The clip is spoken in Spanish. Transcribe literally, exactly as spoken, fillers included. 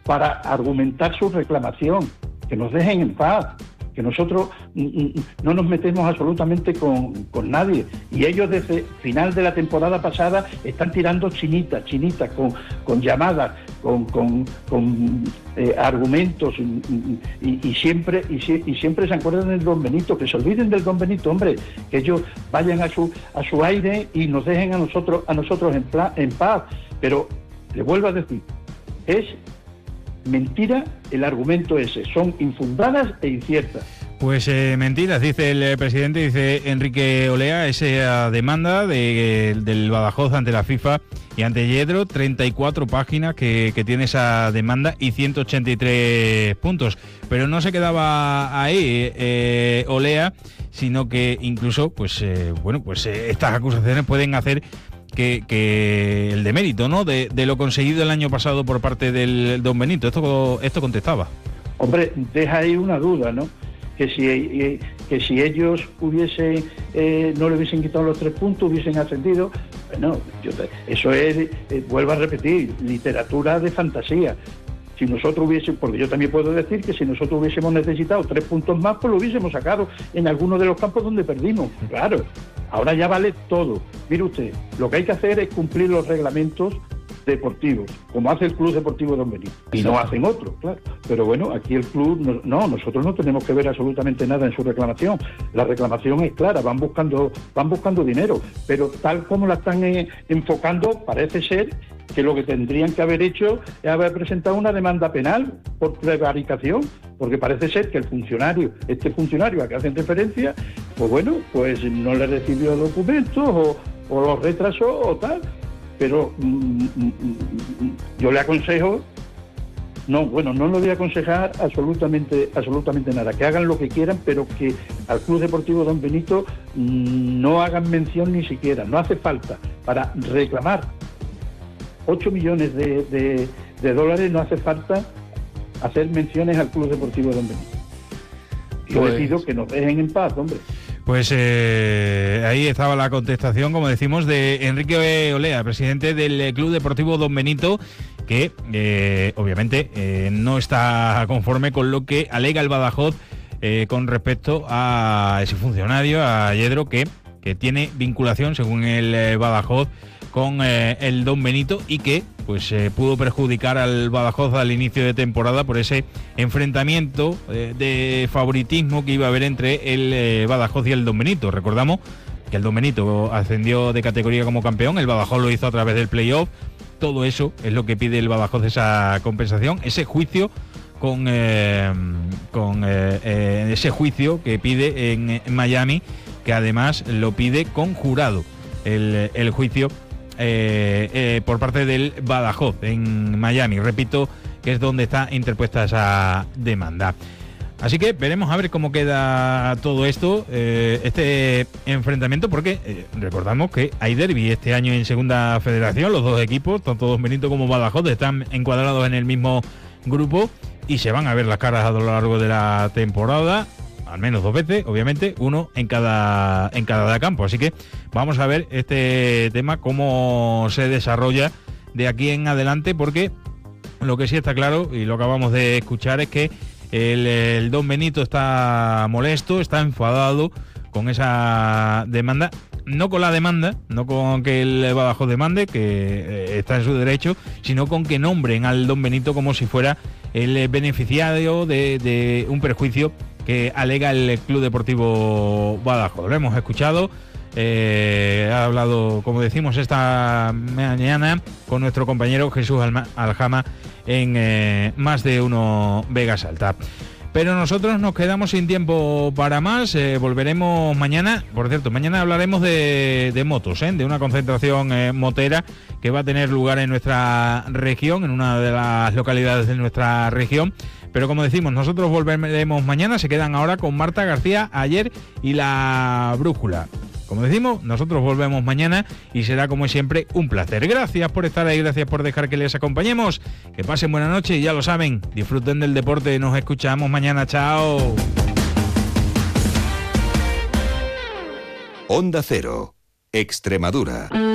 para argumentar su reclamación, que nos dejen en paz, que nosotros no nos metemos absolutamente con, con nadie. Y ellos desde final de la temporada pasada están tirando chinitas, chinitas, con, con llamadas, con, con, con eh, argumentos, y, y, y, siempre, y, y siempre se acuerdan del Don Benito, que se olviden del Don Benito, hombre, que ellos vayan a su, a su aire y nos dejen a nosotros, a nosotros en, pla, en paz. Pero, le vuelvo a decir, es mentira el argumento ese, son infundadas e inciertas. Pues eh, mentiras, dice el presidente, dice Enrique Olea, esa demanda de, del Badajoz ante la FIFA y ante Yedro, treinta y cuatro páginas que, que tiene esa demanda y ciento ochenta y tres puntos. Pero no se quedaba ahí eh, Olea, sino que incluso, pues eh, bueno, pues eh, estas acusaciones pueden hacer Que, que el demérito, ¿no?, de, de lo conseguido el año pasado por parte del Don Benito. Esto, esto contestaba. Hombre, deja ahí una duda, ¿no? Que si, eh, que si ellos hubiesen, eh, no le hubiesen quitado los tres puntos, hubiesen ascendido. Bueno, yo te, eso es, eh, vuelvo a repetir, literatura de fantasía. Si nosotros hubiésemos, porque yo también puedo decir que si nosotros hubiésemos necesitado tres puntos más, pues lo hubiésemos sacado en alguno de los campos donde perdimos. Claro, ahora ya vale todo. Mire usted, lo que hay que hacer es cumplir los reglamentos deportivos, como hace el Club Deportivo Don Benito. Y no hacen otros, claro. Pero bueno, aquí el club, no, no, nosotros no tenemos que ver absolutamente nada en su reclamación. La reclamación es clara, van buscando, van buscando dinero, pero tal como la están eh, enfocando, parece ser que lo que tendrían que haber hecho es haber presentado una demanda penal por prevaricación, porque parece ser que el funcionario, este funcionario a que hacen referencia, pues bueno, pues no le recibió documentos o, o los retrasó o tal, pero mm, mm, yo le aconsejo, no, bueno, no le voy a aconsejar absolutamente, absolutamente nada, que hagan lo que quieran, pero que al Club Deportivo Don Benito mm, no hagan mención ni siquiera, no hace falta para reclamar ocho millones de, de, de dólares, no hace falta hacer menciones al Club Deportivo Don Benito. Yo pues, les pido que nos dejen en paz, hombre. Pues eh, ahí estaba la contestación, como decimos, de Enrique Olea, presidente del Club Deportivo Don Benito, que eh, obviamente eh, no está conforme con lo que alega el Badajoz eh, con respecto a ese funcionario, a Yedro, que, que tiene vinculación, según el eh, Badajoz, con eh, el Don Benito y que pues eh, pudo perjudicar al Badajoz al inicio de temporada por ese enfrentamiento eh, de favoritismo que iba a haber entre el eh, Badajoz y el Don Benito. Recordamos que el Don Benito ascendió de categoría como campeón, el Badajoz lo hizo a través del playoff. Todo eso es lo que pide el Badajoz, esa compensación, ese juicio con, eh, con eh, eh, ese juicio que pide en, en Miami, que además lo pide con jurado el, el juicio Eh, eh, por parte del Badajoz en Miami. Repito que es donde está interpuesta esa demanda. Así que veremos a ver cómo queda todo esto, eh, este enfrentamiento, porque eh, recordamos que hay derbi este año en Segunda Federación. Los dos equipos, tanto Don Benito como Badajoz, están encuadrados en el mismo grupo y se van a ver las caras a lo largo de la temporada, al menos dos veces, obviamente, uno en cada en cada campo. Así que vamos a ver este tema cómo se desarrolla de aquí en adelante, porque lo que sí está claro, y lo acabamos de escuchar, es que el, el Don Benito está molesto, está enfadado con esa demanda, no con la demanda, no con que el Badajoz demande, que eh, está en su derecho, sino con que nombren al Don Benito como si fuera el beneficiario de, de un perjuicio que alega el Club Deportivo Badajoz. Lo hemos escuchado, eh, ha hablado, como decimos, esta mañana con nuestro compañero Jesús Aljama en eh, Más de Uno Vegas Alta. Pero nosotros nos quedamos sin tiempo para más, eh, volveremos mañana. Por cierto, mañana hablaremos de, de motos, ¿eh? de una concentración eh, motera que va a tener lugar en nuestra región, en una de las localidades de nuestra región. Pero como decimos, nosotros volveremos mañana, se quedan ahora con Marta García, Ayer y La Brújula. Como decimos, nosotros volvemos mañana y será como siempre un placer. Gracias por estar ahí, gracias por dejar que les acompañemos. Que pasen buena noche y ya lo saben, disfruten del deporte. Nos escuchamos mañana. Chao. Onda Cero, Extremadura.